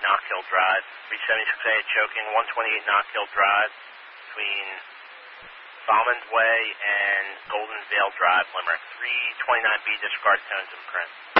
Knock Hill Drive. 376A choking, 128 Knock Hill Drive between Solomons Way and Golden Vale Drive, Limerick. 329B disregard tones and print.